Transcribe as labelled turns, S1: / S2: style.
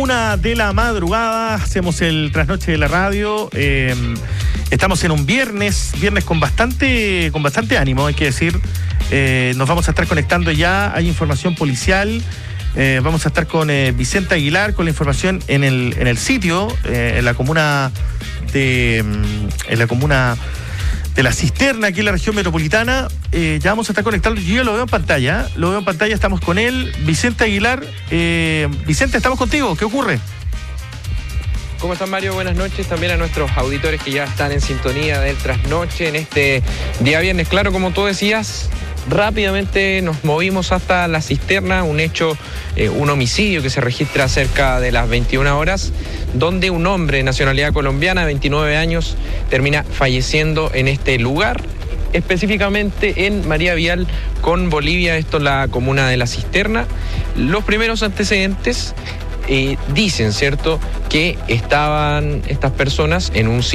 S1: 1 de la madrugada, hacemos el trasnoche de la radio. Estamos en un viernes con bastante ánimo, hay que decir. Nos vamos a estar conectando ya, hay información policial. Vamos a estar con Vicente Aguilar con la información en el sitio, en la comuna de La Cisterna, aquí en la región metropolitana. Ya vamos a estar conectando. Yo ya lo veo en pantalla, estamos con él, Vicente Aguilar. Vicente, estamos contigo, ¿qué ocurre?
S2: ¿Cómo están, Mario? Buenas noches también a nuestros auditores que ya están en sintonía del trasnoche en este día viernes. Claro, como tú decías, rápidamente nos movimos hasta La Cisterna, un homicidio que se registra cerca de las 21 horas, donde un hombre de nacionalidad colombiana, 29 años, termina falleciendo en este lugar, específicamente en María Vial con Bolivia, esto es la comuna de La Cisterna. Los primeros antecedentes dicen, ¿cierto?, que estaban estas personas en un sitio